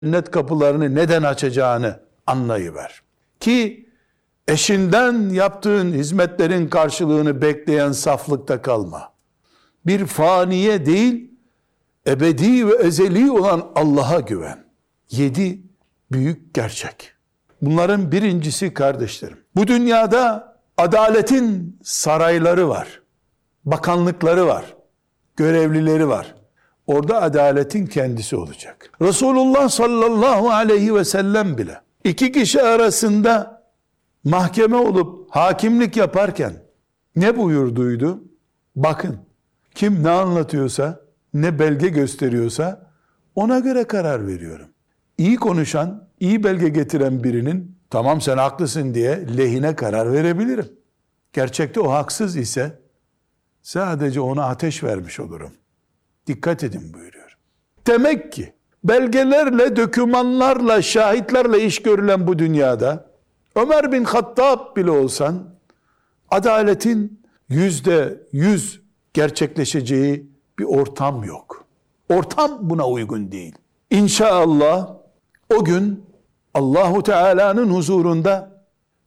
cennet kapılarını neden açacağını anlayıver. Ki eşinden yaptığın hizmetlerin karşılığını bekleyen saflıkta kalma. Bir faniye değil, ebedi ve ezeli olan Allah'a güven. 7 büyük gerçek. Bunların birincisi kardeşlerim. Bu dünyada adaletin sarayları var. Bakanlıkları var. Görevlileri var. Orada adaletin kendisi olacak. Resulullah sallallahu aleyhi ve sellem bile 2 kişi arasında mahkeme olup hakimlik yaparken ne buyurduydu? Bakın, kim ne anlatıyorsa, ne belge gösteriyorsa ona göre karar veriyorum. İyi konuşan, iyi belge getiren birinin tamam sen haklısın diye lehine karar verebilirim. Gerçekte o haksız ise sadece ona ateş vermiş olurum. Dikkat edin buyuruyor. Demek ki belgelerle, dokümanlarla, şahitlerle iş görülen bu dünyada Ömer bin Hattab bile olsan adaletin %100 gerçekleşeceği bir ortam yok. Ortam buna uygun değil. İnşallah o gün Allahu Teala'nın huzurunda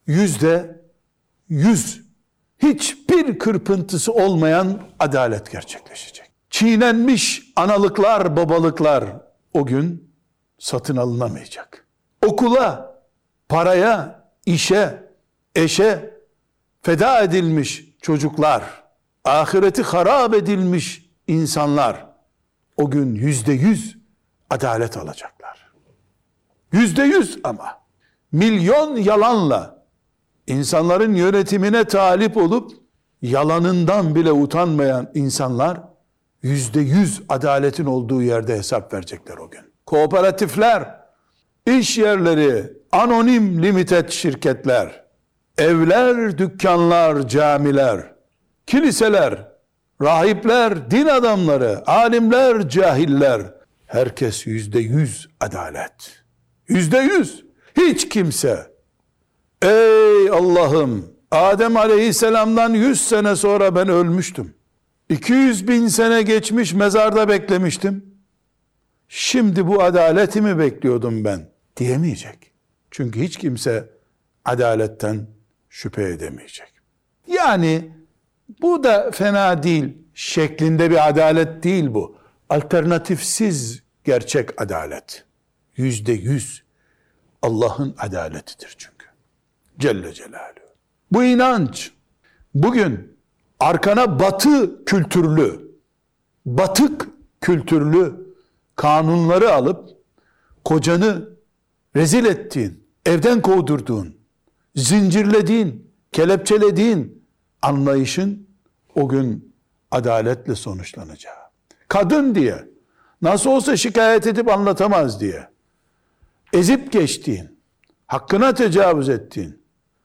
%100 hiçbir kırpıntısı olmayan adalet gerçekleşecek. Çiğnenmiş analıklar, babalıklar o gün satın alınamayacak. Okula, paraya, işe, eşe feda edilmiş çocuklar, ahireti harap edilmiş insanlar o gün %100 adalet alacaklar. %100 ama milyon yalanla insanların yönetimine talip olup yalanından bile utanmayan insanlar %100 adaletin olduğu yerde hesap verecekler o gün. Kooperatifler, iş yerleri, anonim limited şirketler, evler, dükkanlar, camiler, kiliseler, rahipler, din adamları, alimler, cahiller, herkes %100 adalet. %100. Hiç kimse, ey Allah'ım, Adem Aleyhisselam'dan 100 sene sonra ben ölmüştüm. 200 bin sene geçmiş mezarda beklemiştim. Şimdi bu adaleti mi bekliyordum ben diyemeyecek. Çünkü hiç kimse adaletten şüphe edemeyecek. Yani bu da fena değil şeklinde bir adalet değil bu. Alternatifsiz gerçek adalet. %100 Allah'ın adaletidir çünkü. Celle Celaluhu. Bu inanç bugün arkana batık kültürlü kanunları alıp kocanı rezil ettiğin, evden kovdurduğun, zincirlediğin, kelepçelediğin anlayışın o gün adaletle sonuçlanacağı. Kadın diye, nasıl olsa şikayet edip anlatamaz diye, ezip geçtiğin, hakkına tecavüz ettiğin,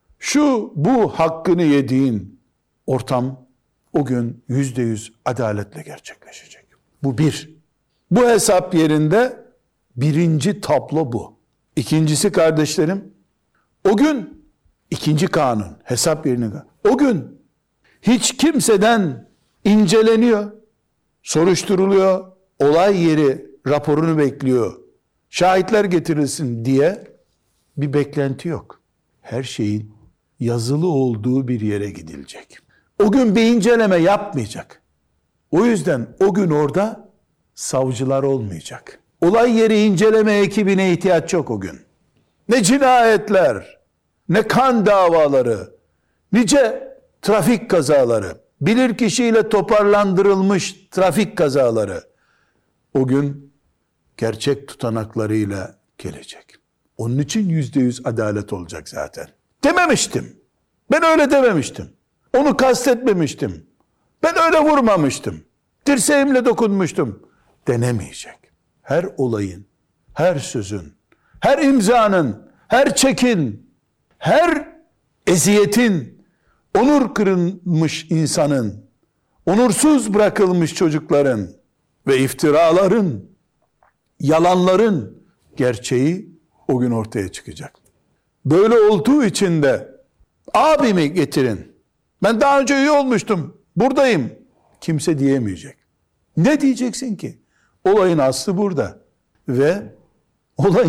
bu hakkını yediğin ortam o gün %100 adaletle gerçekleşecek. Bu bir. Bu hesap yerinde birinci tablo bu. İkincisi kardeşlerim, o gün ikinci kanun, hesap yerine. O gün hiç kimseden inceleniyor, soruşturuluyor, olay yeri raporunu bekliyor, şahitler getirilsin diye bir beklenti yok. Her şeyin yazılı olduğu bir yere gidilecek. O gün bir inceleme yapmayacak. O yüzden o gün orada savcılar olmayacak. Olay yeri inceleme ekibine ihtiyaç yok o gün. Ne cinayetler, ne kan davaları, nice trafik kazaları, bilirkişiyle toparlandırılmış trafik kazaları o gün gerçek tutanaklarıyla gelecek. Onun için %100 adalet olacak zaten. Dememiştim. Ben öyle dememiştim. Onu kastetmemiştim. Ben öyle vurmamıştım. Dirseğimle dokunmuştum. Denemeyecek. Her olayın, her sözün, her imzanın, her çekin, her eziyetin, onur kırılmış insanın, onursuz bırakılmış çocukların ve iftiraların, yalanların gerçeği o gün ortaya çıkacak. Böyle olduğu için de abimi getirin. Ben daha önce üye olmuştum. Buradayım. Kimse diyemeyecek. Ne diyeceksin ki? Olayın aslı burada. Ve Olay